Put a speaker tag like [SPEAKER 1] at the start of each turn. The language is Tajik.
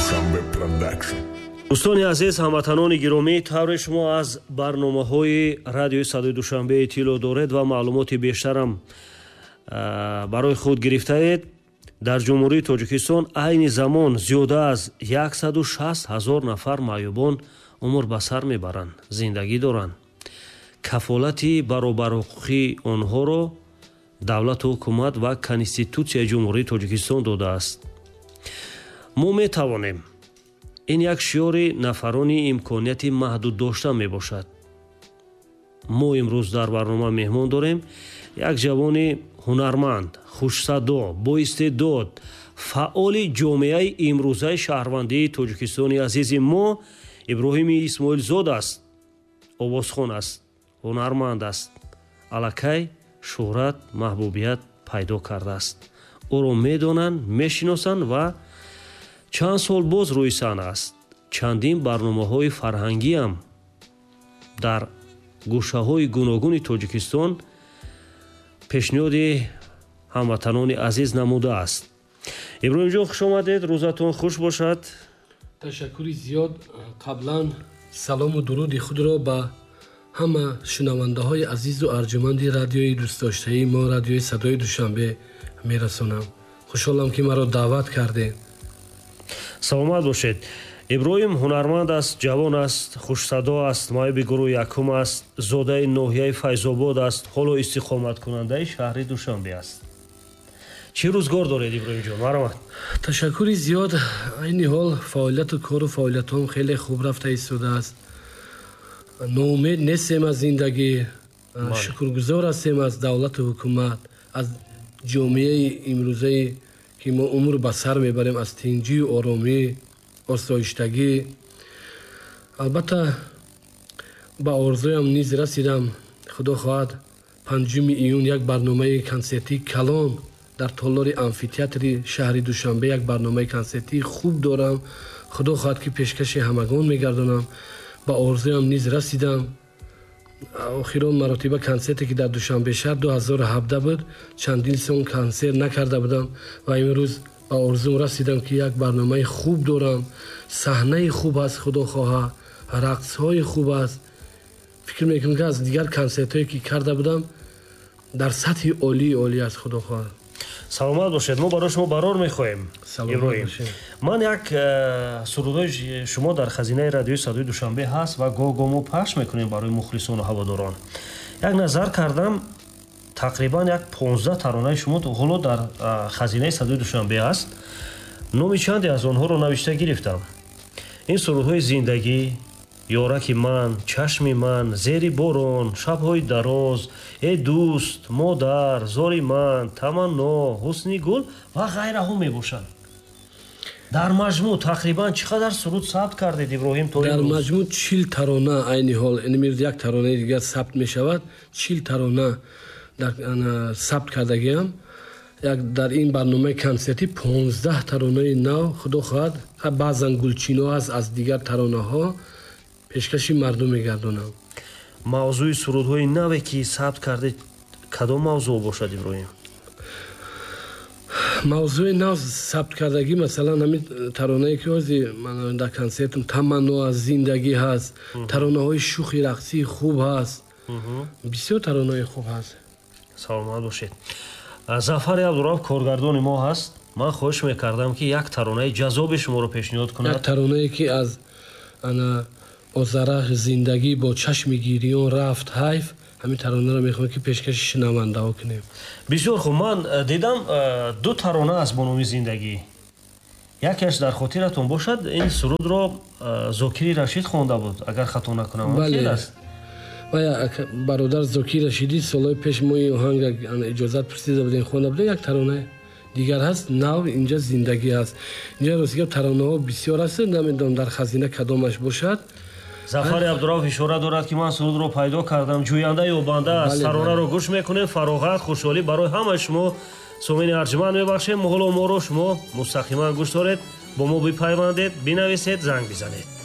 [SPEAKER 1] Dushanbe Production.
[SPEAKER 2] дӯстони азиз, ҳамватанони гиромӣ, тавре шумо аз барномаҳои радиои Садои Душанбе иттилоъ доред ва маълумоти бештарам барои худ гирифтаед. дар ҷумҳурии Тоҷикистон айни замон зиёда аз 160 000 нафар маъюбон умр ба сар мебаранд, зиндагӣ доранд. кафолати баробарҳуқуқии онҳоро давлату ҳукумат ва Конститутсияи ҷумҳурии Тоҷикистон додааст. мо метавонем, ин як шиёри нафарони имконияти маҳдуд дошта мебошад. мо имрӯз дар барнома меҳмон дорем як ҷавони ҳунарманд, хушсадо, боистеъдод, фаъоли ҷомеаи имрӯзаи шаҳрвандии Тоҷикистони азизи мо Иброҳими Исмоилзод аст. овозхон аст, ҳунарманд аст, аллакай шӯҳрат, маҳбубият пайдо кардааст. ӯро медонанд, мешиносанд ва чанд сол боз рӯи саҳна аст. чандин барномаҳои фарҳангиам дар гӯшаҳои гуногуни Тоҷикистон пешниҳоди ҳамватанони азиз намудааст. иброҳимҷон, хуш омадед, рӯзатон хуш бошад.
[SPEAKER 3] ташаккури зиёд. қаблан салому дуруди худро ба ҳама шунавандаҳои азизу арҷуманди радиои дӯстдоштаи мо, радиои Садои Душанбе мерасонам. хушҳолам, ки маро даъват кардед.
[SPEAKER 2] саломат бошед. иброҳим ҳунарманд аст, ҷавон аст, хушсадо аст, маъюби гурӯҳи якум аст, зодаи ноҳияи Файзобод аст, ҳоло истиқоматкунандаи шаҳри Душанбе аст. чӣ рӯзгор доред, иброҳимҷон? марҳамат.
[SPEAKER 3] ташаккури зиёд. айни ҳол фаъолияту кору фаъолиятҳом хеле хуб рафта истодааст. ноумед нестем аз зиндагӣ. шукргузор ҳастем аз давлату ҳукумат, аз ҷомеаи имрӯзаи ки мо умр ба сар мебарем, аз тинҷию оромӣ, осоиштагӣ. албатта ба орзуям низ расидам. худо хоҳад 5 июн як барномаи консертии калон дар толори амфитеатри шаҳри Душанбе, як барномаи консертии хуб дорам. худо хоҳад ки пешкаши ҳамагон мегардонам. ба орзуям низ расидам. охирон маротиба консерте ки дар Душанбешаҳр 2017 буд, чандин сон консерт накарда будам ва имрӯз ба орзум расидам ки як барномаи хуб дорам. саҳнаи хуб аст, худо хоҳад, рақсҳои хуб аст. фикр мекунам ки аз дигар консертҳое ки карда будам дар сатҳи олӣ аст, худо хоҳад.
[SPEAKER 2] саломат бошед. мо барои шумо барор мехоҳем. иброҳим, ман як сурудои шумо дар хазинаи радиои Садои Душанбе ҳаст ва гоҳ-гоҳ мо пахш мекунем барои мухлисону ҳаводорон. як назар кардам, тақрибан як 15 таронаи шумо ҳоло дар хазинаи Садои Душанбе ҳаст. номи чанде аз онҳоро навишта гирифтам. ин сурудҳои зиндагӣ, ёраки ман, чашми ман, зери борон, шабҳои дароз, э дӯст, модар, зори ман, таманно, ҳусни гул ва ғайраҳо мебошанд. дар маҷмӯъ тақрибан чӣ қадар суруд сабт кардед, иброҳим?
[SPEAKER 3] дар маҷмӯъ 40 тарона айни ҳол, як таронаи дигар сабт мешавад. 40 тарона сабт кардагиам. дар ин барномаи консертӣ 15 таронаи нав, худо хоҳад, баъзан гулчино аст, аз дигар таронаҳо пешкаши мардум мегардонам.
[SPEAKER 2] мавзӯи сурудҳои наве ки сабт кардед кадом мавзӯъ бошад, иброҳим?
[SPEAKER 3] мавзӯи нав сабт кардагӣ, масалан ҳамин таронае ки ҳозир дар консертум таманно аз зиндагӣ ҳаст, таронаҳои шӯхи рақсии хуб ҳаст, бисёр таронаи хуб ҳаст.
[SPEAKER 2] саломат бошед. зафари Абдураф коргардони мо ҳаст. ман хоҳиш мекардам ки як таронаи ҷаззоби шуморо пешниҳод кунад.
[SPEAKER 3] як таронае ки аз озарах зиндагӣ бо чашми гириён рафт ҳайф, ҳамин таронаро мехоҳам ки пешкаши шунавандаҳо кунем.
[SPEAKER 2] бисёр хуб. ман дидам 2 тарона аст бо номи зиндагӣ. якеаш дар хотиратон бошад. ин сурудро Зокири Рашид хонда буд, агар хато накунам.
[SPEAKER 3] бале, бародар Зокир Рашидӣ солҳои пеш мо ин оҳанга иҷозат пурсида будем, хонда будем. як тарона дигар ҳаст, нав, инҷа зиндагӣ ҳаст. инҷа ростига таронаҳо бисёр аст, намедонам дар хазина кадомаш бошад.
[SPEAKER 2] зафари Абдураф ишора дорад ки ман сурудро пайдо кардам. ҷӯянда ё банда аст. таронаро гӯш мекунем. фароғат, хушҳолӣ барои ҳамаи шумо сомини арҷуманд мебахшем. ҳоло моро шумо мустақиман гӯш доред, бо мо бипайвандед, бинависед, занг бизанед.